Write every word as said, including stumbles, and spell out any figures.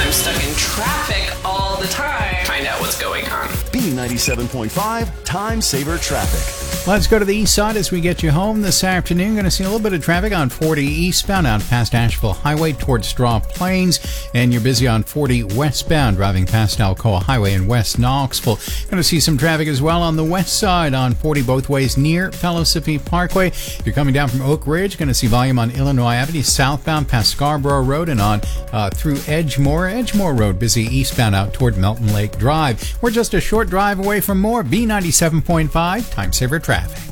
I'm stuck in traffic all the time. Find out what's going on. B ninety-seven point five, Time Saver Traffic. Let's go to the east side as we get you home this afternoon. Going to see a little bit of traffic on forty eastbound out past Asheville Highway towards Straw Plains. And you're busy on forty westbound driving past Alcoa Highway in West Knoxville. Going to see some traffic as well on the west side on forty both ways near Pellissippi Parkway. If you're coming down from Oak Ridge, going to see volume on Illinois Avenue southbound past Scarborough Road and on uh, through Edgemore. Edgemore Road busy eastbound out toward Melton Lake Drive. We're just a short drive away from more. B ninety-seven point five Time Saver Traffic.